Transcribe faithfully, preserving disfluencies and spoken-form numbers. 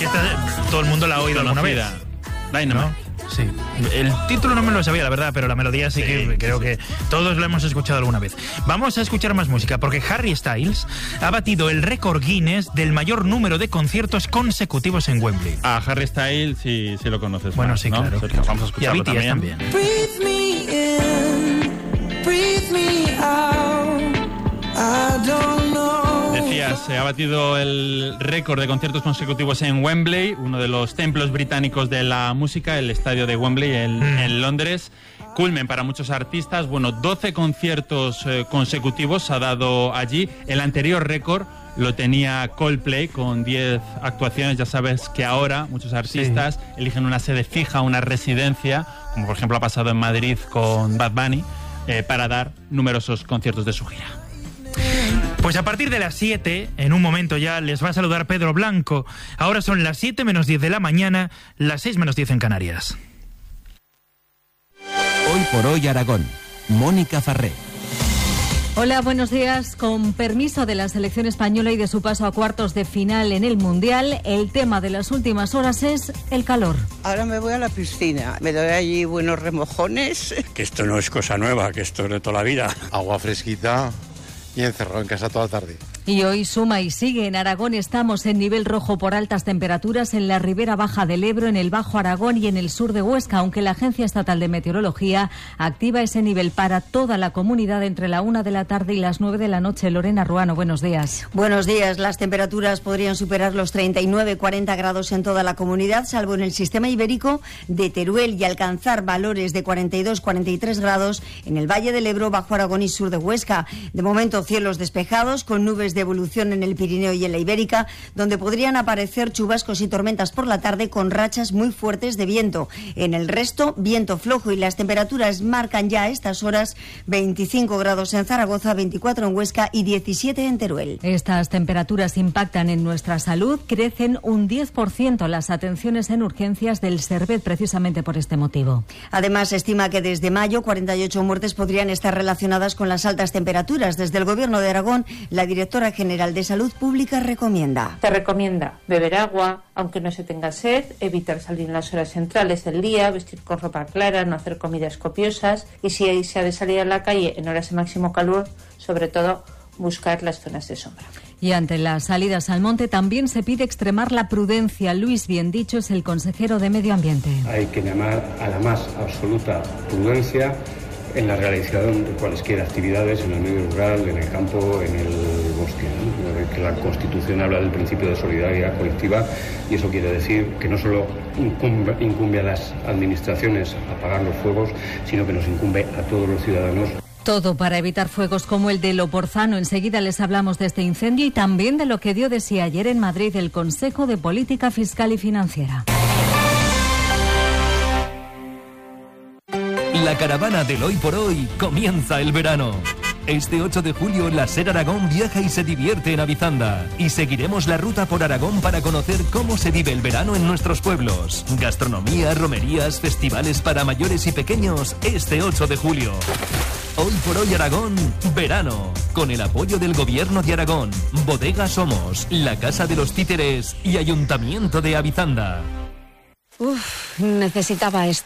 esta, todo el mundo la ha oído alguna vez. Dynamite. ¿No? Sí. El título no me lo sabía, la verdad, pero la melodía sí, sí que creo sí. que todos lo hemos escuchado alguna vez. Vamos a escuchar más música, porque Harry Styles ha batido el récord Guinness del mayor número de conciertos consecutivos en Wembley. A Harry Styles sí, sí lo conoces. Bueno, más, sí, ¿no? claro. Sergio, vamos a escucharlo y a B T S también. también. Breathe me in, breathe me out, I don't know. Decías, se ha batido el récord de conciertos consecutivos en Wembley, uno de los templos británicos de la música, el estadio de Wembley en, mm. en Londres. Culmen para muchos artistas. Bueno, doce conciertos eh, consecutivos ha dado allí. El anterior récord lo tenía Coldplay con diez actuaciones. Ya sabes que ahora muchos artistas sí. eligen una sede fija, una residencia, como por ejemplo ha pasado en Madrid con Bad Bunny, eh, para dar numerosos conciertos de su gira. Pues a partir de las siete, en un momento ya, les va a saludar Pedro Blanco. Ahora son las siete menos diez de la mañana, las seis menos diez en Canarias. Hoy por hoy Aragón. Mónica Farré. Hola, buenos días. Con permiso de la selección española y de su paso a cuartos de final en el Mundial, el tema de las últimas horas es el calor. Ahora me voy a la piscina, me doy allí buenos remojones. Que esto no es cosa nueva, que esto es de toda la vida. Agua fresquita y encerrado en casa toda la tarde. Y hoy suma y sigue. En Aragón estamos en nivel rojo por altas temperaturas en la ribera baja del Ebro, en el Bajo Aragón y en el sur de Huesca, aunque la Agencia Estatal de Meteorología activa ese nivel para toda la comunidad entre la una de la tarde y las nueve de la noche. Lorena Ruano, buenos días. Buenos días. Las temperaturas podrían superar los treinta y nueve, cuarenta grados en toda la comunidad, salvo en el sistema ibérico de Teruel, y alcanzar valores de cuarenta y dos, cuarenta y tres grados en el Valle del Ebro, Bajo Aragón y sur de Huesca. De momento, cielos despejados con nubes de evolución en el Pirineo y en la Ibérica, donde podrían aparecer chubascos y tormentas por la tarde con rachas muy fuertes de viento. En el resto, viento flojo, y las temperaturas marcan ya a estas horas veinticinco grados en Zaragoza, veinticuatro en Huesca y diecisiete en Teruel. Estas temperaturas impactan en nuestra salud. Crecen un diez por ciento las atenciones en urgencias del Servet precisamente por este motivo. Además, se estima que desde mayo cuarenta y ocho muertes podrían estar relacionadas con las altas temperaturas. Desde el Gobierno de Aragón, la directora general de Salud Pública recomienda. Se recomienda beber agua, aunque no se tenga sed, evitar salir en las horas centrales del día, vestir con ropa clara, no hacer comidas copiosas y si se ha de salir a la calle en horas de máximo calor, sobre todo buscar las zonas de sombra. Y ante las salidas al monte también se pide extremar la prudencia. Luis Biendicho es el consejero de Medio Ambiente. Hay que llamar a la más absoluta prudencia en la realización de cualesquiera actividades en el medio rural, en el campo, en el bosque, ¿no? Que la Constitución habla del principio de solidaridad colectiva y eso quiere decir que no solo incumbe, incumbe a las administraciones apagar los fuegos, sino que nos incumbe a todos los ciudadanos. Todo para evitar fuegos como el de Loporzano. Enseguida les hablamos de este incendio y también de lo que dio de sí ayer en Madrid el Consejo de Política Fiscal y Financiera. La caravana del Hoy por Hoy comienza el verano. Este ocho de julio, la SER Aragón viaja y se divierte en Avizanda. Y seguiremos la ruta por Aragón para conocer cómo se vive el verano en nuestros pueblos. Gastronomía, romerías, festivales para mayores y pequeños este ocho de julio. Hoy por Hoy Aragón, verano. Con el apoyo del Gobierno de Aragón, Bodega Somos, la Casa de los Títeres y Ayuntamiento de Avizanda. Uf, necesitaba esto.